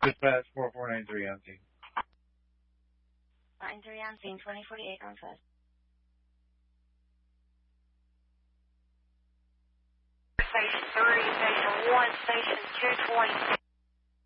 Dispatch 4493 on scene. 93 on scene, 2048 on foot. Station 3, Station 1, Station 220.